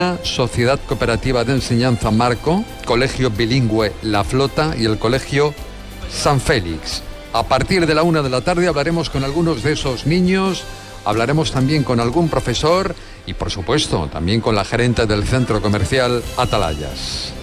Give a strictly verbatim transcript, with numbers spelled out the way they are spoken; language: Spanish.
Sociedad Cooperativa de Enseñanza Marco, Colegio Bilingüe La Flota y el Colegio San Félix. A partir de la una de la tarde hablaremos con algunos de esos niños, hablaremos también con algún profesor y, por supuesto, también con la gerente del centro comercial Atalayas.